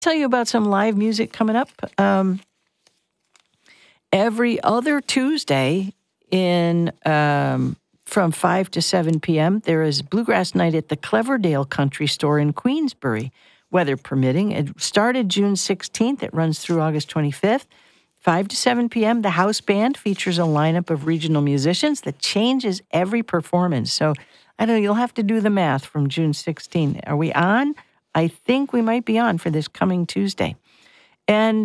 Tell you about some live music coming up. Every other Tuesday from 5 to 7 p.m., there is Bluegrass Night at the Cleverdale Country Store in Queensbury, weather permitting. It started June 16th. It runs through August 25th. 5 to 7 p.m., the house band features a lineup of regional musicians that changes every performance. So, I don't know, you'll have to do the math from June 16th. Are we on? I think we might be on for this coming Tuesday. And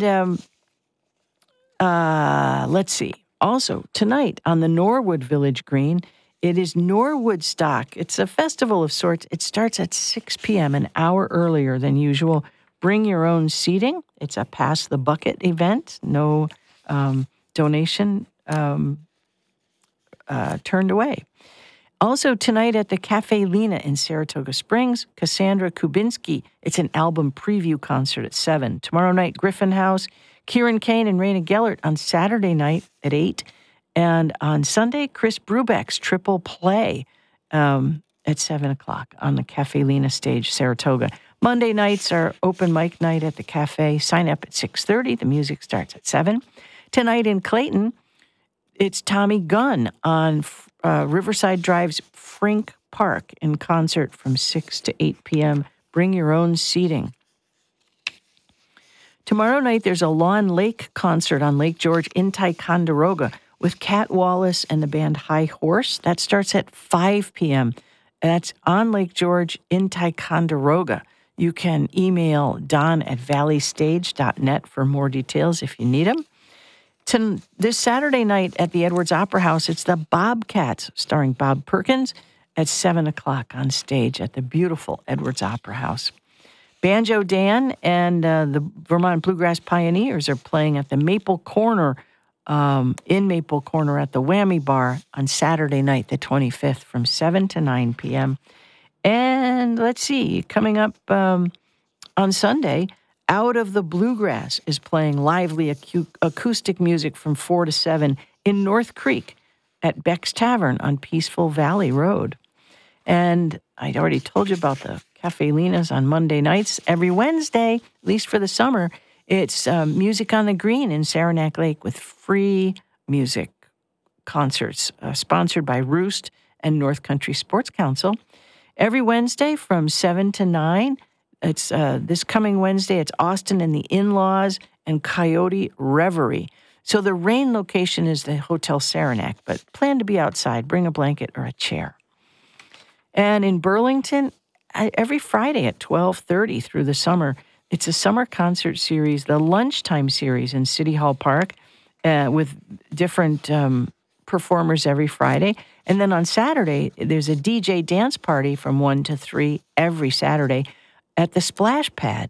let's see. Also, tonight on the Norwood Village Green, it is Norwood Stock. It's a festival of sorts. It starts at 6 p.m., an hour earlier than usual. Bring your own seating. It's a pass the bucket event. No donation turned away. Also tonight at the Cafe Lena in Saratoga Springs, Cassandra Kubinski. It's an album preview concert at 7. Tomorrow night, Griffin House, Kieran Kane and Raina Gellert on Saturday night at 8. And on Sunday, Chris Brubeck's Triple Play at 7 o'clock on the Cafe Lena stage, Saratoga. Monday nights are open mic night at the cafe. Sign up at 6:30. The music starts at 7. Tonight in Clayton, it's Tommy Gunn on Riverside Drive's Frink Park in concert from 6 to 8 p.m. Bring your own seating. Tomorrow night, there's a Lawn Lake concert on Lake George in Ticonderoga with Cat Wallace and the band High Horse. That starts at 5 p.m. That's on Lake George in Ticonderoga. You can email Don at valleystage.net for more details if you need them. This Saturday night at the Edwards Opera House, it's the Bobcats, starring Bob Perkins, at 7 o'clock on stage at the beautiful Edwards Opera House. Banjo Dan and the Vermont Bluegrass Pioneers are playing at the Maple Corner, in Maple Corner at the Whammy Bar on Saturday night, the 25th, from 7 to 9 p.m. And let's see, coming up on Sunday, Out of the Bluegrass is playing lively acoustic music from 4 to 7 in North Creek at Beck's Tavern on Peaceful Valley Road. And I'd already told you about the Cafe Lena's on Monday nights. Every Wednesday, at least for the summer, it's Music on the Green in Saranac Lake with free music concerts sponsored by Roost and North Country Sports Council. Every Wednesday from 7 to 9, it's this coming Wednesday, it's Austin and the In-Laws and Coyote Reverie. So the rain location is the Hotel Saranac, but plan to be outside. Bring a blanket or a chair. And in Burlington, every Friday at 12:30 through the summer, it's a summer concert series, the Lunchtime Series in City Hall Park, with different performers every Friday. And then on Saturday, there's a DJ dance party from 1 to 3 every Saturday at the Splash Pad.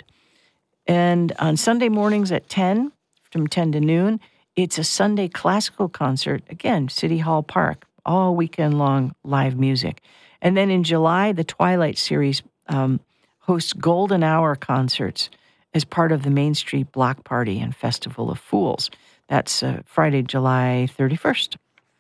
And on Sunday mornings at 10, from 10 to noon, it's a Sunday classical concert, again, City Hall Park, all weekend long live music. And then in July, the Twilight Series hosts Golden Hour concerts as part of the Main Street Block Party and Festival of Fools. That's Friday, July 31st.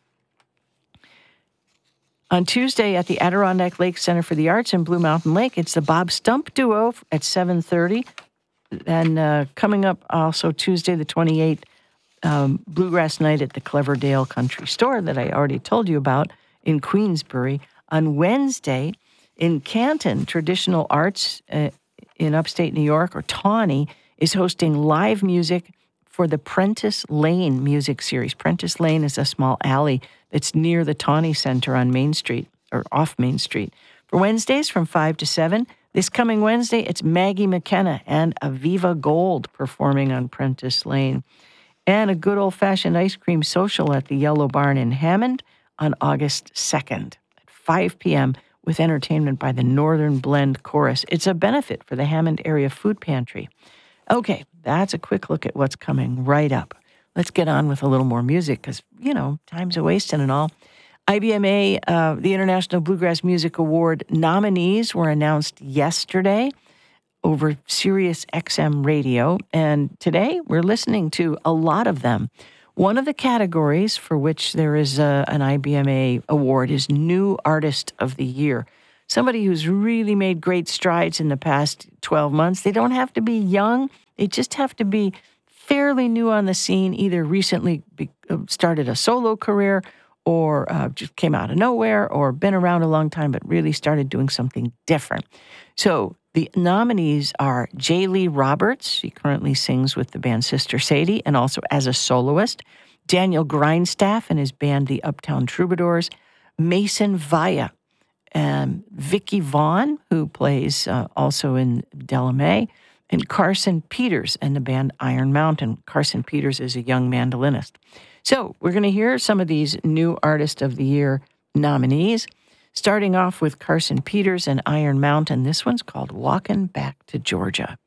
On Tuesday at the Adirondack Lake Center for the Arts in Blue Mountain Lake, it's the Bob Stump Duo at 7:30. And coming up also Tuesday the 28th, Bluegrass Night at the Cleverdale Country Store that I already told you about in Queensbury. On Wednesday, in Canton, Traditional Arts in upstate New York, or Tawny, is hosting live music for the Prentice Lane music series. Prentice Lane is a small alley that's near the Tawny Center on Main Street, or off Main Street. For Wednesdays from 5 to 7, this coming Wednesday, it's Maggie McKenna and Aviva Gold performing on Prentice Lane. And a good old-fashioned ice cream social at the Yellow Barn in Hammond on August 2nd at 5 p.m. with entertainment by the Northern Blend Chorus. It's a benefit for the Hammond Area Food Pantry. Okay, that's a quick look at what's coming right up. Let's get on with a little more music because, time's a-wasting and all. IBMA, the International Bluegrass Music Award nominees were announced yesterday over Sirius XM Radio, and today we're listening to a lot of them. One of the categories for which there is an IBMA award is New Artist of the Year. somebody who's really made great strides in the past 12 months. They don't have to be young. They just have to be fairly new on the scene, either recently started a solo career or just came out of nowhere or been around a long time but really started doing something different. So the nominees are J. Lee Roberts. She currently sings with the band Sister Sadie and also as a soloist. Daniel Grindstaff and his band, the Uptown Troubadours. Mason Vaya. Vicky Vaughn, who plays also in Delamay. And Carson Peters and the band Iron Mountain. Carson Peters is a young mandolinist. So we're going to hear some of these new Artist of the Year nominees, starting off with Carson Peters and Iron Mountain. This one's called Walking Back to Georgia.